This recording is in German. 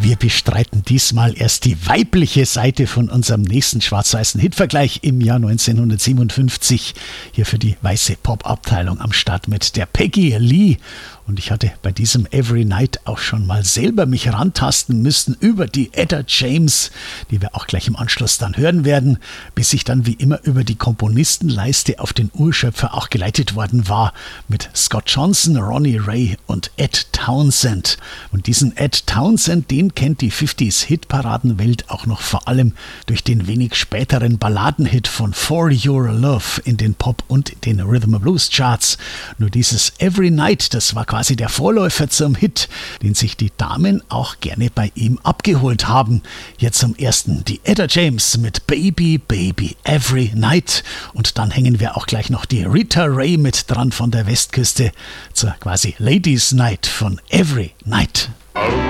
Wir bestreiten diesmal erst die weibliche Seite von unserem nächsten schwarz-weißen Hitvergleich im Jahr 1957. Hier für die weiße Pop-Abteilung am Start mit der Peggy Lee. Und ich hatte bei diesem Every Night auch schon mal selber mich rantasten müssen über die Etta James, die wir auch gleich im Anschluss dann hören werden, bis ich dann wie immer über die Komponistenleiste auf den Urschöpfer auch geleitet worden war mit Scott Johnson, Ronnie Ray und Ed Townsend. Und diesen Ed Townsend, den kennt die 50s-Hitparadenwelt auch noch vor allem durch den wenig späteren Balladenhit von For Your Love in den Pop- und den Rhythm and Blues Charts. Nur dieses Every Night, das war quasi der Vorläufer zum Hit, den sich die Damen auch gerne bei ihm abgeholt haben. Jetzt zum ersten die Etta James mit Baby, Baby, Every Night. Und dann hängen wir auch gleich noch die Rita Ray mit dran von der Westküste zur quasi Ladies Night von Every Night. Oh.